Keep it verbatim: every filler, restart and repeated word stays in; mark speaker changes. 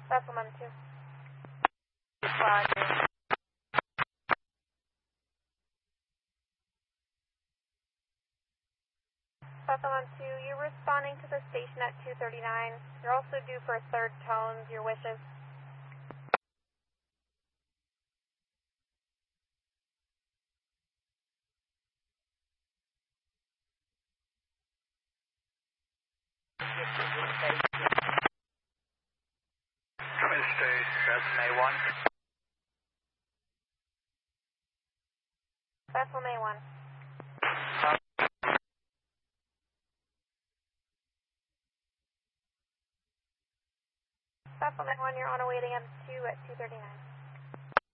Speaker 1: Vessel one two.
Speaker 2: Roger.
Speaker 1: Vessel one two, you're responding to the station at two thirty-nine. You're also due for a third tones, your wishes.
Speaker 3: Twin stage, that's May one.
Speaker 1: Vessel May one. Vessel May one, you're on awaiting M two at two thirty-nine.